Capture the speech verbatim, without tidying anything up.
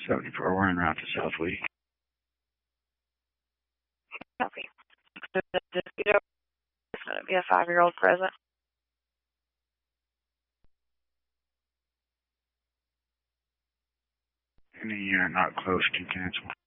seventy-four, we're en route to South Lee. Copy. So just, you know, it's going to be a five-year-old present. Any unit not close can cancel.